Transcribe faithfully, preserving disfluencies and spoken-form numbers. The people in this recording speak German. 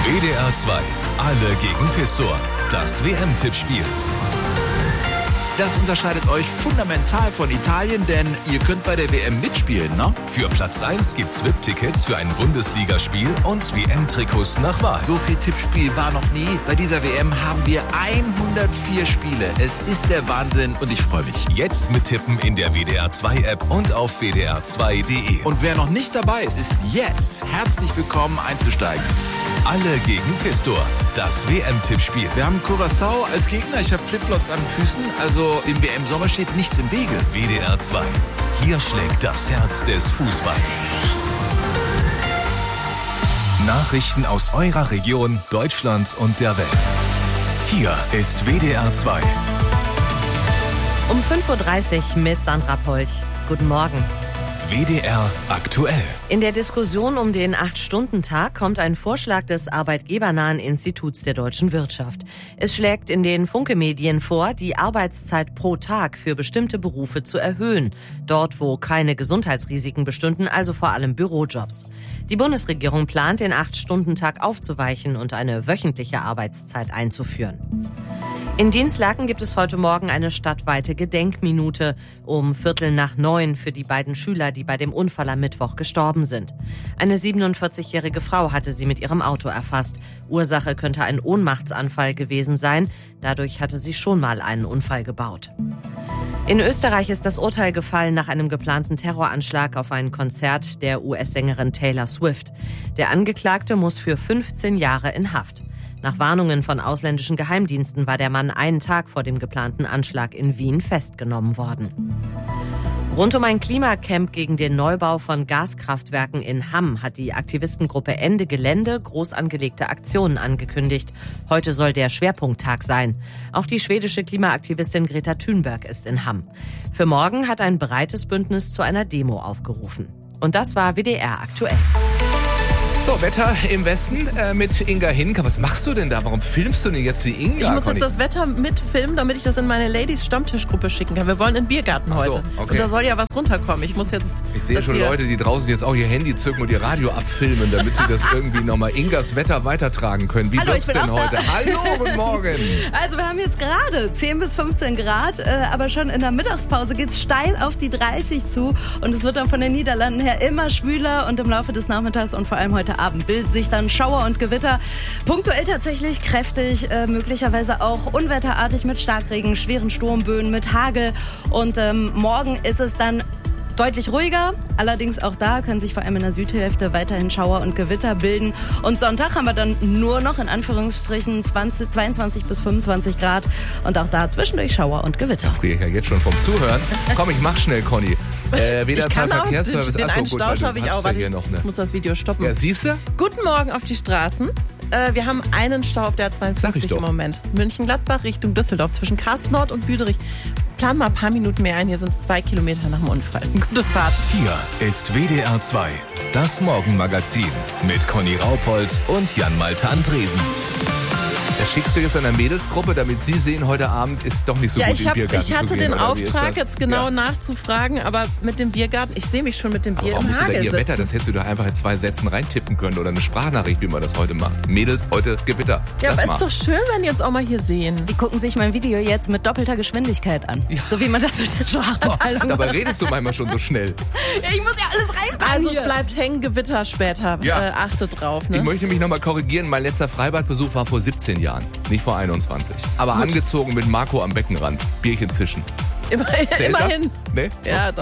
W D R zwei. Alle gegen Pistor. Das W M-Tippspiel. Das unterscheidet euch fundamental von Italien, denn ihr könnt bei der W M mitspielen, ne? Für Platz eins gibt's V I P-Tickets für ein Bundesligaspiel und W M-Trikots nach Wahl. So viel Tippspiel war noch nie. Bei dieser W M haben wir hundertvier Spiele. Es ist der Wahnsinn und ich freue mich. Jetzt mittippen in der W D R zwei App und auf W D R zwei Punkt de. Und wer noch nicht dabei ist, ist jetzt herzlich willkommen einzusteigen. Alle gegen Pistor. Das W M-Tippspiel. Wir haben Curaçao als Gegner. Ich habe Flipflops an den Füßen. Also dem W M-Sommer steht nichts im Wege. W D R zwei. Hier schlägt das Herz des Fußballs. Nachrichten aus eurer Region, Deutschland und der Welt. Hier ist W D R zwei. Um fünf Uhr dreißig mit Sandra Polch. Guten Morgen. W D R aktuell. In der Diskussion um den acht-Stunden-Tag kommt ein Vorschlag des Arbeitgebernahen Instituts der deutschen Wirtschaft. Es schlägt in den Funke-Medien vor, die Arbeitszeit pro Tag für bestimmte Berufe zu erhöhen. Dort, wo keine Gesundheitsrisiken bestünden, also vor allem Bürojobs. Die Bundesregierung plant, den acht-Stunden-Tag aufzuweichen und eine wöchentliche Arbeitszeit einzuführen. In Dinslaken gibt es heute Morgen eine stadtweite Gedenkminute um Viertel nach neun für die beiden Schüler, die bei dem Unfall am Mittwoch gestorben sind. Eine siebenundvierzigjährige Frau hatte sie mit ihrem Auto erfasst. Ursache könnte ein Ohnmachtsanfall gewesen sein. Dadurch hatte sie schon mal einen Unfall gebaut. In Österreich ist das Urteil gefallen nach einem geplanten Terroranschlag auf ein Konzert der U S-Sängerin Taylor Swift. Der Angeklagte muss für fünfzehn Jahre in Haft. Nach Warnungen von ausländischen Geheimdiensten war der Mann einen Tag vor dem geplanten Anschlag in Wien festgenommen worden. Rund um ein Klimacamp gegen den Neubau von Gaskraftwerken in Hamm hat die Aktivistengruppe Ende Gelände groß angelegte Aktionen angekündigt. Heute soll der Schwerpunkttag sein. Auch die schwedische Klimaaktivistin Greta Thunberg ist in Hamm. Für morgen hat ein breites Bündnis zu einer Demo aufgerufen. Und das war W D R aktuell. So, Wetter im Westen äh, mit Inga Hinka. Was machst du denn da? Warum filmst du denn jetzt wie Inga? Ich muss jetzt das Wetter mitfilmen, damit ich das in meine Ladies-Stammtischgruppe schicken kann. Wir wollen in den Biergarten heute. Ach so, okay. Und da soll ja was runterkommen. Ich muss jetzt... Ich sehe schon Leute, die draußen jetzt auch ihr Handy zücken und ihr Radio abfilmen, damit sie das irgendwie nochmal Ingas Wetter weitertragen können. Wie Hallo, wird's ich bin denn auch heute? da. Hallo, guten Morgen. Also wir haben jetzt gerade zehn bis fünfzehn Grad, äh, aber schon in der Mittagspause geht's steil auf die dreißig zu. Und es wird dann von den Niederlanden her immer schwüler und im Laufe des Nachmittags und vor allem heute Abend bildet sich dann Schauer und Gewitter. Punktuell tatsächlich kräftig, äh, möglicherweise auch unwetterartig mit Starkregen, schweren Sturmböen, mit Hagel. Und ähm, morgen ist es dann deutlich ruhiger. Allerdings auch da können sich vor allem in der Südhälfte weiterhin Schauer und Gewitter bilden. Und Sonntag haben wir dann nur noch in Anführungsstrichen zwanzig, zweiundzwanzig bis fünfundzwanzig Grad. Und auch da zwischendurch Schauer und Gewitter. Da friere ich ja jetzt schon vom Zuhören. Komm, ich mach schnell, Conny. Äh, ich kann auch den, den einen gut, Stausch habe ich auch. Warte, ja noch, ne? ich muss das Video stoppen. Ja, siehst du? Guten Morgen auf die Straßen. Äh, wir haben einen Stau auf der A zweiundfünfzig im Moment. München-Gladbach Richtung Düsseldorf zwischen Karstnord und Büderich. Plan mal ein paar Minuten mehr ein. Hier sind es zwei Kilometer nach dem Unfall. Gute Fahrt. Hier ist W D R zwei. Das Morgenmagazin mit Conny Raupold und Jan-Malte Andresen. Das schickst du jetzt an der Mädelsgruppe, damit sie sehen, heute Abend ist doch nicht so ja, gut ich im hab, Biergarten ich hatte zu gehen, den oder Auftrag, jetzt genau ja. nachzufragen, aber mit dem Biergarten, ich sehe mich schon mit dem Bier aber warum im musst du da Hagel ihr sitzen. Wetter, das hättest du doch einfach in zwei Sätzen reintippen können oder eine Sprachnachricht, wie man das heute macht. Mädels, heute Gewitter. Ja, das aber mal. ist doch schön, wenn die uns auch mal hier sehen. Die gucken sich mein Video jetzt mit doppelter Geschwindigkeit an. Ja. So wie man das mit der Sprachanteilung macht. Dabei redest du manchmal schon so schnell. Ja, ich muss ja alles reinpacken. Also es bleibt hängen, Gewitter später. Ja. Äh, achtet drauf. Ne? Ich möchte mich nochmal korrigieren. Mein letzter Freibadbesuch war vor siebzehn Jahren, nicht vor einundzwanzig. Aber Gut. angezogen mit Marco am Beckenrand. Bierchen zischen. Immer, Zählt immerhin. Das? Nee? Ja, Oh,